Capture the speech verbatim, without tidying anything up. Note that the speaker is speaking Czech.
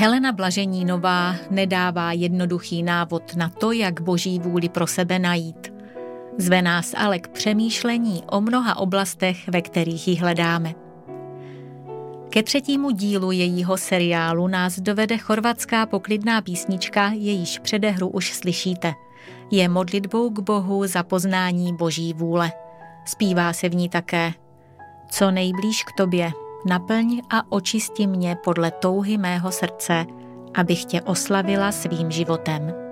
Helena Blaženínová nedává jednoduchý návod na to, jak Boží vůli pro sebe najít. Zve nás ale k přemýšlení o mnoha oblastech, ve kterých ji hledáme. Ke třetímu dílu jejího seriálu nás dovede chorvatská poklidná písnička, jejíž předehru už slyšíte. Je modlitbou k Bohu za poznání Boží vůle. Zpívá se v ní také: Co nejblíž k tobě, naplň a očisti mě podle touhy mého srdce, abych tě oslavila svým životem.